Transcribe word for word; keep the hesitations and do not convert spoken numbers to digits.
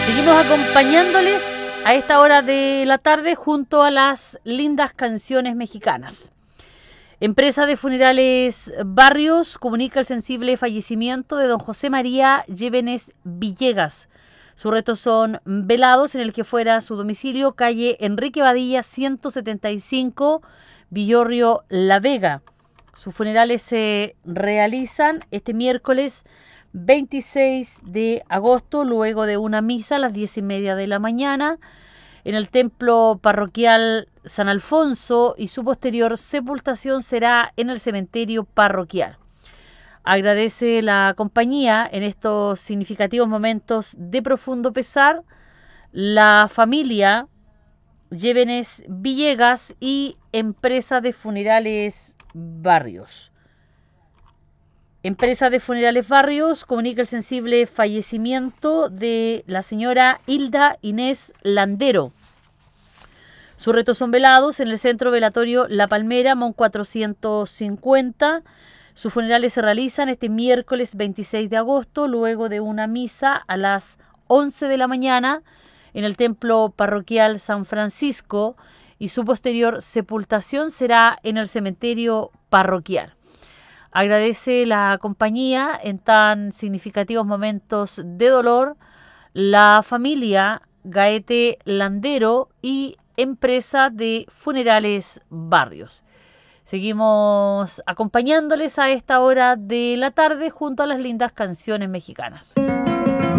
Seguimos acompañándoles a esta hora de la tarde junto a las lindas canciones mexicanas. Empresa de Funerales Barrios comunica el sensible fallecimiento de don José María Llévenes Villegas. Sus restos son velados en el que fuera su domicilio, calle Enrique Badilla ciento setenta y cinco, Villorrio La Vega. Sus funerales se realizan este miércoles veintiséis de agosto, luego de una misa a las diez y media de la mañana, en el templo parroquial San Alfonso, y su posterior sepultación será en el cementerio parroquial. Agradece la compañía en estos significativos momentos de profundo pesar la familia Llévenes Villegas y Empresa de Funerales Barrios. Empresa de Funerales Barrios comunica el sensible fallecimiento de la señora Hilda Inés Landero. Sus restos son velados en el centro velatorio La Palmera, Mon cuatrocientos cincuenta. Sus funerales se realizan este miércoles veintiséis de agosto, luego de una misa a las once de la mañana en el templo parroquial San Francisco, y su posterior sepultación será en el cementerio parroquial. Agradece la compañía en tan significativos momentos de dolor la familia Gaete Landero y Empresa de Funerales Barrios. Seguimos acompañándoles a esta hora de la tarde junto a las lindas canciones mexicanas.